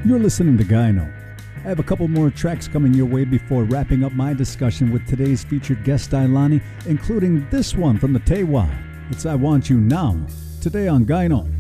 You're listening to Gyno. I have a couple more tracks coming your way before wrapping up my discussion with today's featured guest Ailani, including this one from the Tewa. It's I Want You Now, today on Gyno.